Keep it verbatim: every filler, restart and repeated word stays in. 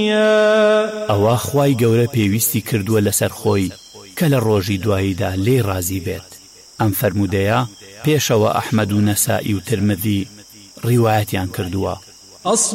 ئەوە خوای گەورە پێویستی کردووە لەسەر خۆی کە لە ڕۆژی دواییدا لێی ڕازی بێت. ئەم فەرموودەیە پێشەوە ئەحمەد و نەسائی و ترمذی ڕیوایەتیان کردووە.